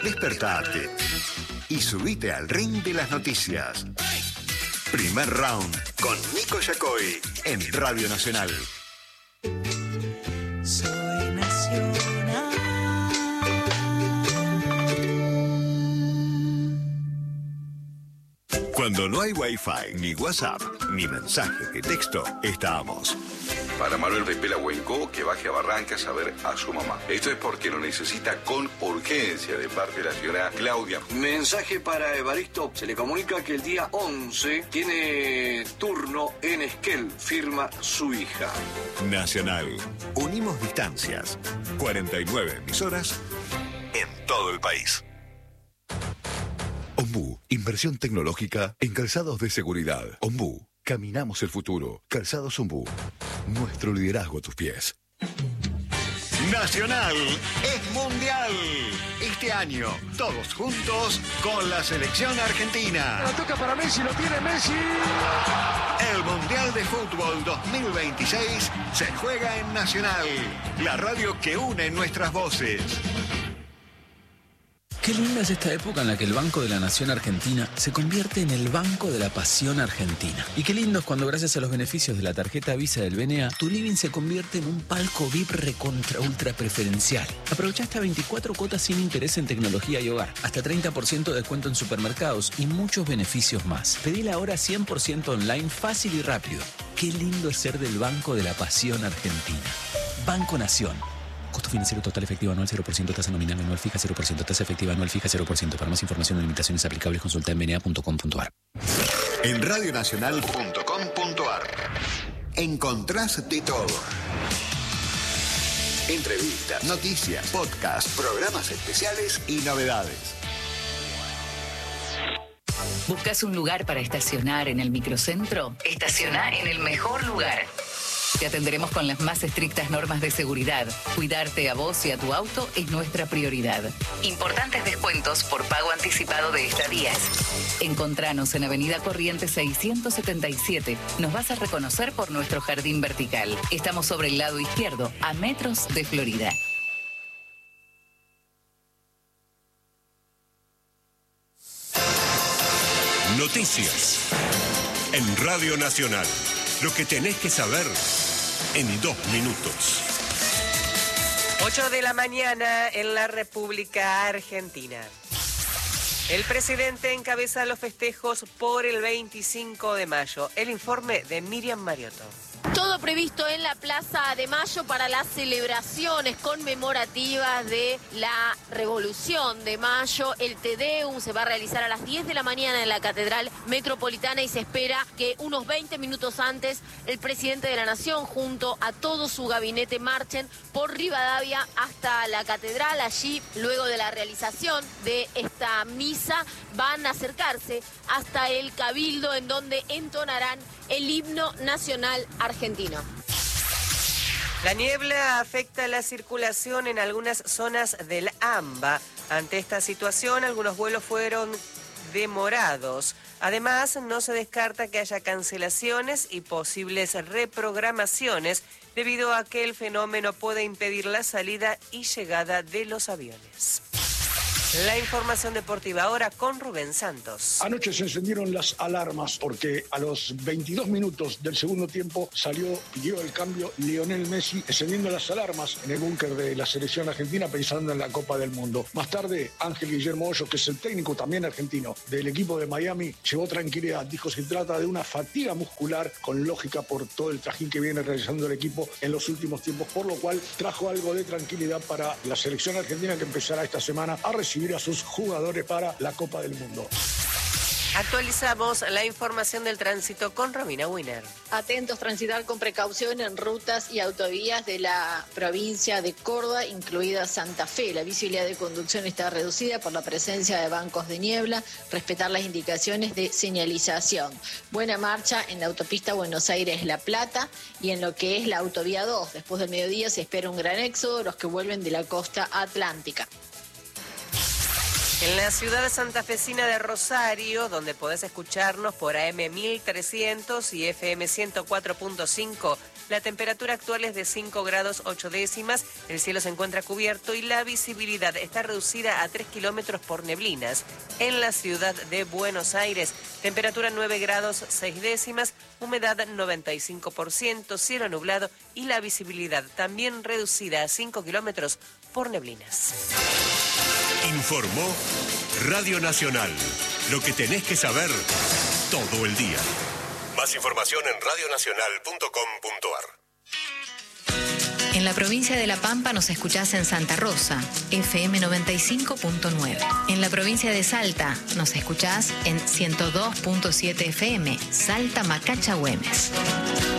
despertate y subite al ring de las noticias. Primer round con Nico Yacoy en Radio Nacional. Soy nacional. Cuando no hay Wi-Fi, ni WhatsApp, ni mensaje de texto, estamos. Para Manuel de Pelahuenco, que baje a Barrancas a ver a su mamá. Esto es porque lo necesita con urgencia de parte de la señora Claudia. Mensaje para Evaristo. Se le comunica que el día 11 tiene turno en Esquel. Firma su hija. Nacional. Unimos distancias. 49 emisoras en todo el país. Ombú, inversión tecnológica en calzados de seguridad. Ombú, caminamos el futuro. Calzados Ombú, nuestro liderazgo a tus pies. Nacional es mundial. Este año, todos juntos con la selección argentina. La toca para Messi, lo tiene Messi. El Mundial de Fútbol 2026 se juega en Nacional, la radio que une nuestras voces. Qué linda es esta época en la que el Banco de la Nación Argentina se convierte en el Banco de la Pasión Argentina. Y qué lindo es cuando, gracias a los beneficios de la tarjeta Visa del BNA, tu living se convierte en un palco VIP recontra ultra preferencial. Aprovecha hasta 24 cuotas sin interés en tecnología y hogar, hasta 30% de descuento en supermercados y muchos beneficios más. Pedila ahora 100% online, fácil y rápido. Qué lindo es ser del Banco de la Pasión Argentina. Banco Nación. Costo financiero total efectivo anual 0%, tasa nominal anual fija 0%, tasa efectiva anual fija 0%. Para más información o limitaciones aplicables, consulta en bna.com.ar. En radionacional.com.ar encontrás de todo. Entrevistas, noticias, podcasts, programas especiales y novedades. ¿Buscas un lugar para estacionar en el microcentro? Estaciona en el mejor lugar. Te atenderemos con las más estrictas normas de seguridad. Cuidarte a vos y a tu auto es nuestra prioridad. Importantes descuentos por pago anticipado de estadías. Encontranos en Avenida Corrientes 677. Nos vas a reconocer por nuestro jardín vertical. Estamos sobre el lado izquierdo, a metros de Florida. Noticias en Radio Nacional. Lo que tenés que saber en 2 minutos. 8 de la mañana en la República Argentina. El presidente encabeza los festejos por el 25 de mayo. El informe de Miriam Mariotto. Todo previsto en la Plaza de Mayo para las celebraciones conmemorativas de la Revolución de Mayo. El Te Deum se va a realizar a las 10 de la mañana en la Catedral Metropolitana y se espera que unos 20 minutos antes el presidente de la Nación junto a todo su gabinete marchen por Rivadavia hasta la Catedral. Allí, luego de la realización de esta misa, van a acercarse hasta el Cabildo en donde entonarán el himno nacional argentino. La niebla afecta la circulación en algunas zonas del AMBA. Ante esta situación, algunos vuelos fueron demorados. Además, no se descarta que haya cancelaciones y posibles reprogramaciones debido a que el fenómeno puede impedir la salida y llegada de los aviones. La información deportiva ahora con Rubén Santos. Anoche se encendieron las alarmas porque a los 22 minutos del segundo tiempo pidió el cambio Lionel Messi, encendiendo las alarmas en el búnker de la selección argentina pensando en la Copa del Mundo. Más tarde, Ángel Guillermo Hoyos, que es el técnico también argentino del equipo de Miami, llevó tranquilidad. Dijo que se trata de una fatiga muscular con lógica por todo el trajín que viene realizando el equipo en los últimos tiempos, por lo cual trajo algo de tranquilidad para la selección argentina que empezará esta semana a recibir a sus jugadores para la Copa del Mundo. Actualizamos la información del tránsito con Romina Winer. Atentos, transitar con precaución en rutas y autovías de la provincia de Córdoba, incluida Santa Fe. La visibilidad de conducción está reducida por la presencia de bancos de niebla. Respetar las indicaciones de señalización. Buena marcha en la autopista Buenos Aires-La Plata y en lo que es la autovía 2. Después del mediodía se espera un gran éxodo, los que vuelven de la costa atlántica. En la ciudad santafesina de Rosario, donde podés escucharnos por AM 1300 y FM 104.5, La temperatura actual es de 5 grados 8 décimas, el cielo se encuentra cubierto y la visibilidad está reducida a 3 kilómetros por neblinas. En la ciudad de Buenos Aires, temperatura 9 grados 6 décimas, humedad 95%, cielo nublado y la visibilidad también reducida a 5 kilómetros por neblinas. Informó Radio Nacional. Lo que tenés que saber todo el día. Más información en radionacional.com.ar. En la provincia de La Pampa nos escuchás en Santa Rosa, FM 95.9. En la provincia de Salta nos escuchás en 102.7 FM, Salta Macacha Güemes.